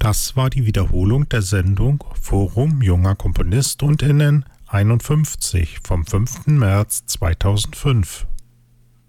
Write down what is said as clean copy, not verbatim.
Das war die Wiederholung der Sendung Forum junger Komponistinnen 51 vom 5. März 2005.